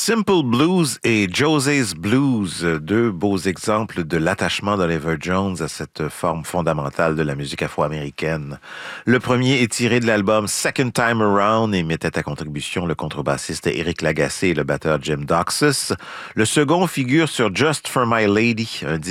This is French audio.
Simple Blues et Josie's Blues, deux beaux exemples de l'attachement d'Oliver Jones à cette forme fondamentale de la musique afro-américaine. Le premier est tiré de l'album Second Time Around et mettait à contribution le contrebassiste Eric Lagacé et le batteur Jim Doxus. Le second figure sur Just for My Lady, un